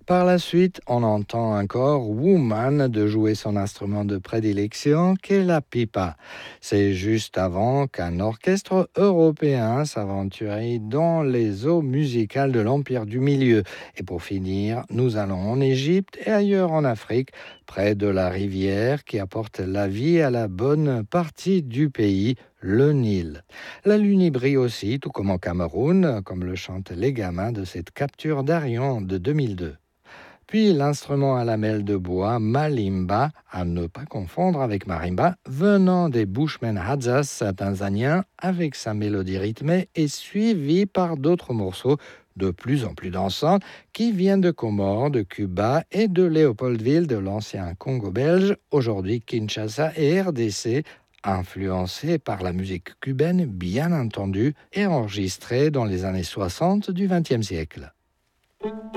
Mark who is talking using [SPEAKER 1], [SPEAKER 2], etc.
[SPEAKER 1] Par la suite, on entend encore Woman de jouer son instrument de prédilection qu'est la pipa. C'est juste avant qu'un orchestre européen s'aventure dans les eaux musicales de l'Empire du Milieu. Et pour finir, nous allons en Égypte et ailleurs en Afrique, près de la rivière qui apporte la vie à la bonne partie du pays, le Nil. La lune y brille aussi, tout comme au Cameroun, comme le chantent les gamins de cette capture d'Arion de 2002. Puis l'instrument à lamelles de bois, malimba, à ne pas confondre avec marimba, venant des Bushmen Hadzas tanzaniens, avec sa mélodie rythmée et suivie par d'autres morceaux de plus en plus dansants qui viennent de Comores, de Cuba et de Léopoldville, de l'ancien Congo belge, aujourd'hui Kinshasa et RDC, influencés par la musique cubaine bien entendu et enregistrée dans les années 60 du XXe siècle.